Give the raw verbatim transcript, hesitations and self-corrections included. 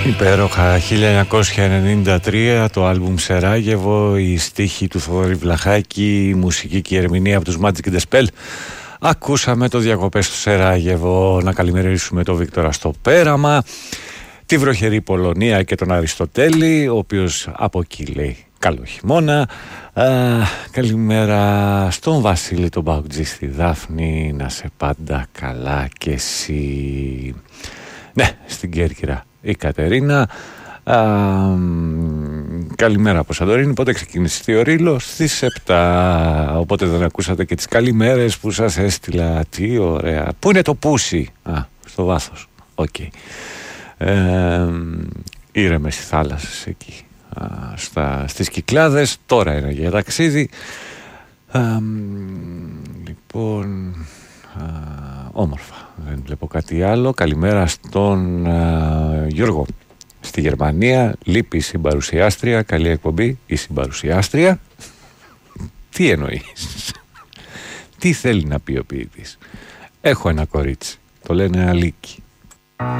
Υπέροχα, χίλια εννιακόσια ενενήντα τρία, το άλμπουμ Σεράγεβο, η στίχη του Θοδωρή Βλαχάκη, η μουσική και η ερμηνεία από τους Magic and the Spell. Ακούσαμε το διακοπές στο Σεράγεβο. Να καλημερίσουμε τον Βίκτορα στο πέραμα, τη βροχερή Πολωνία και τον Αριστοτέλη, ο οποίος από εκεί λέει καλό χειμώνα. Α, καλημέρα στον Βασίλη τον Παουτζή, στη Δάφνη, να σε πάντα καλά και εσύ. Ναι, στην Κέρκυρα η Κατερίνα. Α, καλημέρα από Σαντορίνη. Πότε ξεκίνησε ο Ρήλο? Στις επτά. Οπότε δεν ακούσατε και τις καλημέρες που σας έστειλα. Τι ωραία. Πού είναι το πούσι? Α, στο βάθος. Οκ. Okay. Ε, ήρεμες οι θάλασσες εκεί, α, στα, στις Κυκλάδες. Τώρα είναι για ταξίδι. Α, λοιπόν, α, όμορφα. Δεν βλέπω κάτι άλλο. Καλημέρα στον α, Γιώργο στη Γερμανία. Λείπει η συμπαρουσιάστρια. Καλή εκπομπή η συμπαρουσιάστρια. Τι εννοείς? Τι θέλει να πει ο ποιητής? Έχω ένα κορίτσι, το λένε Αλίκη.